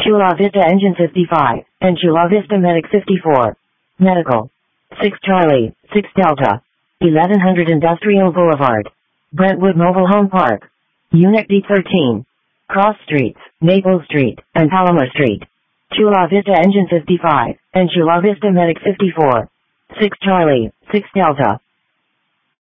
Chula Vista Engine 55, and Chula Vista Medic 54. Medical. 6 Charlie, 6 Delta. 1100 Industrial Boulevard. Brentwood Mobile Home Park. Unit D13. Cross Streets, Maple Street, and Palomar Street. Chula Vista Engine 55, and Chula Vista Medic 54. 6 Charlie, 6 Delta.